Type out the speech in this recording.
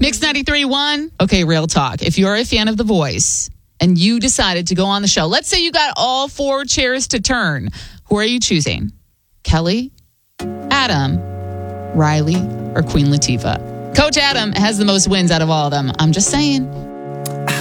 Mix 93.1. Okay, real talk. If you're a fan of The Voice and you decided to go on the show, let's say you got all 4 chairs to turn. Who are you choosing? Kelly, Adam, Riley, or Queen Latifah? Coach Adam has the most wins out of all of them. I'm just saying.